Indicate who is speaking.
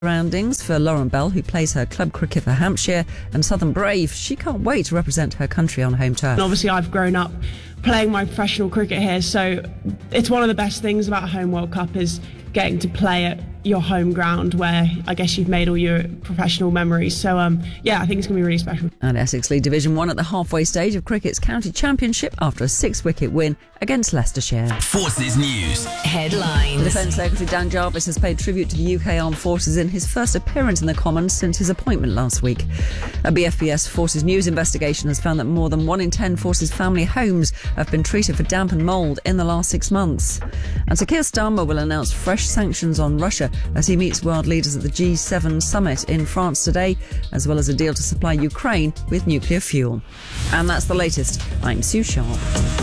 Speaker 1: Surroundings for Lauren Bell, who plays her club cricket for Hampshire and Southern Brave. She can't wait to represent her country on home turf.
Speaker 2: And obviously, I've grown up playing my professional cricket here, so it's one of the best things about a home World Cup is getting to play at your home ground where I guess you've made all your professional memories. So, I think it's going to be really special.
Speaker 1: And Essex League Division 1 at the halfway stage of cricket's county championship after a 6-wicket win against Leicestershire.
Speaker 3: Forces News
Speaker 1: The Defence Secretary Dan Jarvis has paid tribute to the UK Armed Forces in his first appearance in the Commons since his appointment last week. A BFBS Forces News investigation has found that more than 1 in 10 Forces family homes have been treated for damp and mould in the last 6 months. And Sir Keir Starmer will announce fresh sanctions on Russia as he meets world leaders at the G7 summit in France today, as well as a deal to supply Ukraine with nuclear fuel. And that's the latest. I'm Sue Sharp.